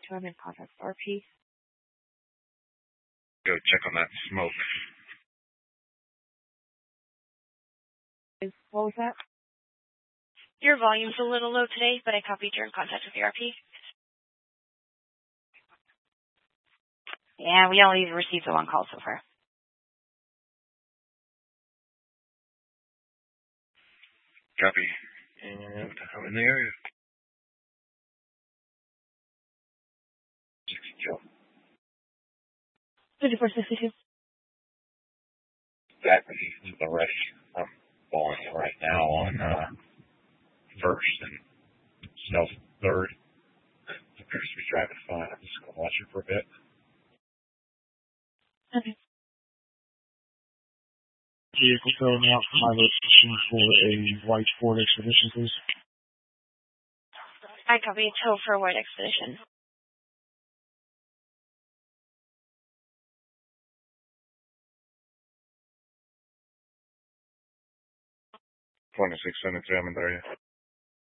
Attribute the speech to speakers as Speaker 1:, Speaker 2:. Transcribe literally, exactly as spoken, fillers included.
Speaker 1: to I'm in contact with R P.
Speaker 2: Go check on that smoke.
Speaker 1: What was that?
Speaker 3: Your volume's a little low today, but I copied you're in contact with the R P. Yeah, we only received the one call so far.
Speaker 2: Copy. And I'm in the area. sixty-two.
Speaker 1: fifty-four sixty-two.
Speaker 2: Exactly. The rest I'm falling right now on uh, first and Snell's third. The appears to be driving fine. I'm just going to watch it for a bit.
Speaker 1: Okay.
Speaker 4: Vehicle filling out my location for a white Ford Expedition, please.
Speaker 3: I copy tow for a white Expedition.
Speaker 2: twenty-six seventy-two, I'm in the area.